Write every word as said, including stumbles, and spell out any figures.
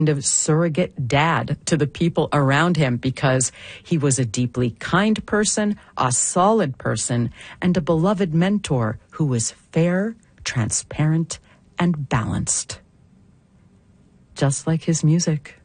of surrogate dad to the people around him because he was a deeply kind person, a solid person, and a beloved mentor who was fair, transparent, and balanced. Just like his music.